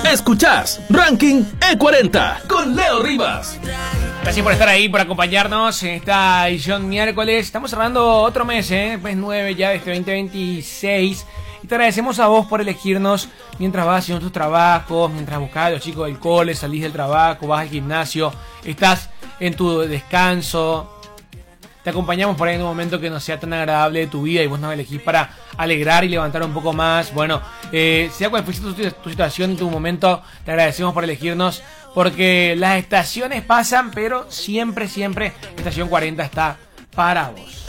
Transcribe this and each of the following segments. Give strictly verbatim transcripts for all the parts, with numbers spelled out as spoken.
Escuchás Ranking E cuarenta con Leo Rivas. Gracias por estar ahí, por acompañarnos en esta edición miércoles. Estamos cerrando otro mes, ¿eh? Mes nueve ya de este veinte veintiséis. Y te agradecemos a vos por elegirnos mientras vas haciendo tus trabajos, mientras buscas a los chicos del cole, salís del trabajo, vas al gimnasio, estás en tu descanso. Te acompañamos por ahí en un momento que no sea tan agradable de tu vida y vos nos elegís para alegrar y levantar un poco más. Bueno, eh, sea cual fuese tu, tu situación en tu momento, te agradecemos por elegirnos, porque las estaciones pasan, pero siempre, siempre Estación cuarenta está para vos.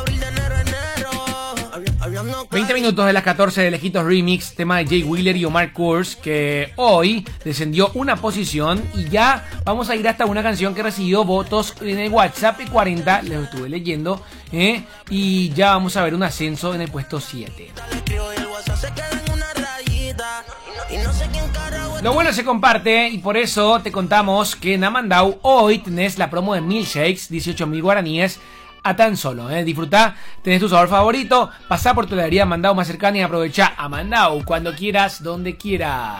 veinte minutos de las catorce de Lejitos Remix, tema de Jay Wheeler y Omar Kurz, que hoy descendió una posición y ya vamos a ir hasta una canción que recibió votos en el WhatsApp cuarenta, les estuve leyendo, ¿eh? Y ya vamos a ver un ascenso en el puesto siete. Lo bueno se comparte y por eso te contamos que en Amandau hoy tenés la promo de milkshakes, dieciocho mil guaraníes, a tan solo, ¿eh? Disfrutá, tenés tu sabor favorito, pasá por tu heladería Mandau más cercana y aprovecha a Mandau cuando quieras, donde quieras.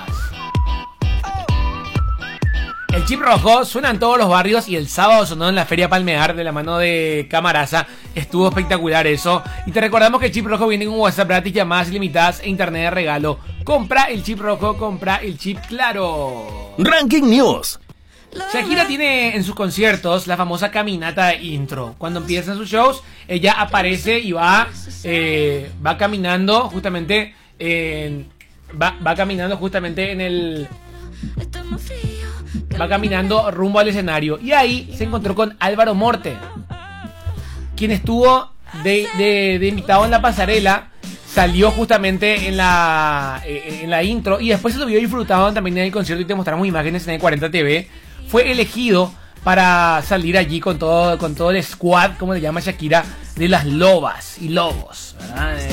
El chip rojo suena en todos los barrios y el sábado sonó en la Feria Palmear de la mano de Camaraza. Estuvo espectacular eso. Y te recordamos que el chip rojo viene con WhatsApp gratis, llamadas ilimitadas e internet de regalo. Compra el chip rojo, compra el chip claro. Ranking News. Shakira tiene en sus conciertos la famosa caminata intro. Cuando empiezan sus shows, ella aparece y va eh, va caminando justamente en, va, va caminando justamente en el va caminando rumbo al escenario. Y ahí se encontró con Álvaro Morte, quien estuvo de, de, de invitado en la pasarela. Salió justamente en la en la intro y después se lo vio disfrutado también en el concierto y te mostramos imágenes en el cuarenta T V. Fue elegido para salir allí con todo, con todo el squad, como le llama Shakira, de las lobas y lobos, ¿verdad?